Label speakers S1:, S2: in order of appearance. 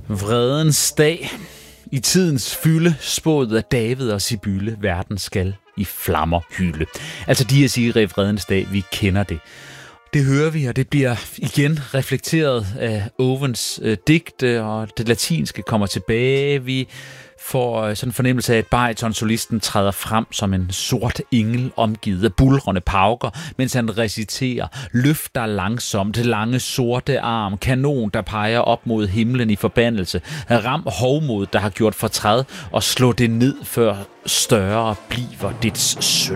S1: Vredens dag. I tidens fylde spået af David og Sibylle, verden skal i flammer hylde. Altså de siger i Vredens dag, vi kender det. Det hører vi, og det bliver igen reflekteret af Ovens digte, og det latinske kommer tilbage. Vi får sådan en fornemmelse af, at baritonsolisten træder frem som en sort engel omgivet af buldrende pauker, mens han reciterer: løfter langsomt, lange sorte arm, kanon, der peger op mod himlen i forbandelse, ram hovmod, der har gjort fortræd, og slå det ned, før større bliver dets synd.